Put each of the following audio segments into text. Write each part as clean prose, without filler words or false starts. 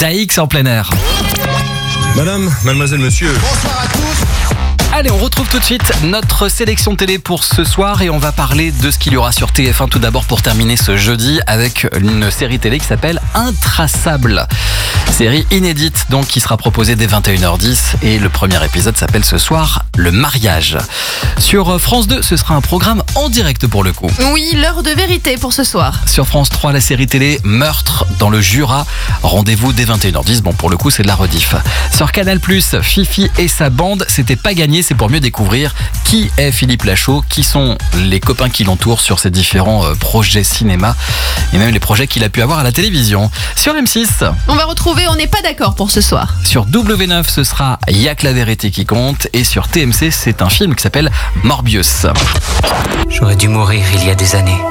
KX en plein air. Madame, mademoiselle, monsieur. Bonsoir à tous. Allez, on retrouve tout de suite notre sélection télé pour ce soir et on va parler de ce qu'il y aura sur TF1 tout d'abord pour terminer ce jeudi avec une série télé qui s'appelle Intraçable. Série inédite donc qui sera proposée dès 21h10 et le premier épisode s'appelle ce soir Le Mariage. Sur France 2, ce sera un programme en direct pour le coup. Oui, l'heure de vérité pour ce soir. Sur France 3, la série télé Meurtre dans le Jura. Rendez-vous dès 21h10. Bon, pour le coup, c'est de la rediff. Sur Canal+, Fifi et sa bande, c'était pas gagné. C'est pour mieux découvrir qui est Philippe Lachaud, qui sont les copains qui l'entourent sur ses différents projets cinéma et même les projets qu'il a pu avoir à la télévision. Sur M6, On va retrouver On n'est pas d'accord pour ce soir. sur W9, ce sera Y'a que la vérité qui compte et sur TMC, c'est un film qui s'appelle Morbius. J'aurais dû mourir il y a des années.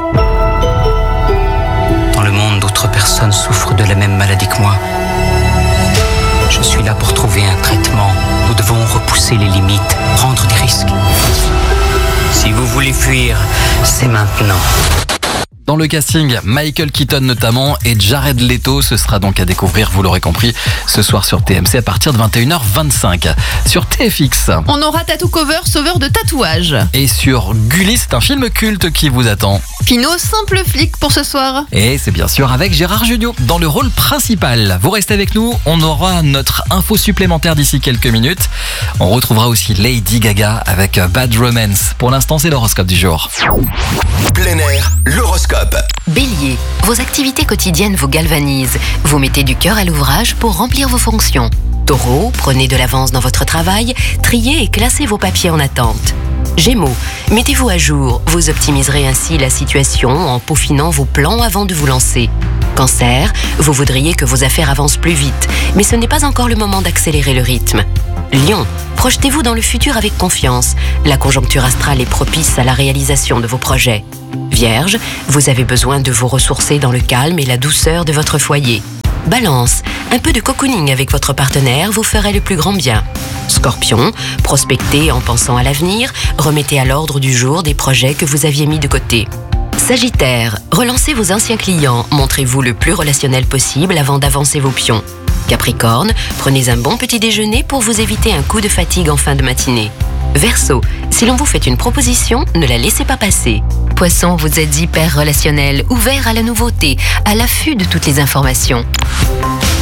Dans le monde, d'autres personnes souffrent de la même maladie que moi. Je suis là pour trouver un traitement. Nous devons repousser les limites, prendre des risques. Si vous voulez fuir, c'est maintenant. Dans le casting, Michael Keaton notamment et Jared Leto, ce sera donc à découvrir, vous l'aurez compris, ce soir sur TMC à partir de 21h25. Sur TFX On aura Tattoo Cover, sauveur de tatouages. et sur Gulli, c'est un film culte qui vous attend. Pinot, simple flic pour ce soir. Et c'est bien sûr avec Gérard Jugnot dans le rôle principal. Vous restez avec nous, on aura notre info supplémentaire d'ici quelques minutes. On retrouvera aussi Lady Gaga avec Bad Romance. Pour l'instant, c'est l'horoscope du jour. Plein air, l'horoscope. Bélier, vos activités quotidiennes vous galvanisent. Vous mettez du cœur à l'ouvrage pour remplir vos fonctions. Taureau, prenez de l'avance dans votre travail, triez et classez vos papiers en attente. Gémeaux, mettez-vous à jour. Vous optimiserez ainsi la situation en peaufinant vos plans avant de vous lancer. Cancer, vous voudriez que vos affaires avancent plus vite, mais ce n'est pas encore le moment d'accélérer le rythme. Lion, projetez-vous dans le futur avec confiance. La conjoncture astrale est propice à la réalisation de vos projets. Vierge, vous avez besoin de vous ressourcer dans le calme et la douceur de votre foyer. Balance, un peu de cocooning avec votre partenaire vous ferait le plus grand bien. Scorpion, prospectez en pensant à l'avenir, remettez à l'ordre du jour des projets que vous aviez mis de côté. Sagittaire, relancez vos anciens clients, montrez-vous le plus relationnel possible avant d'avancer vos pions. Capricorne, prenez un bon petit déjeuner pour vous éviter un coup de fatigue en fin de matinée. Verseau, si l'on vous fait une proposition, ne la laissez pas passer. Poisson, vous êtes hyper relationnel, ouvert à la nouveauté, à l'affût de toutes les informations.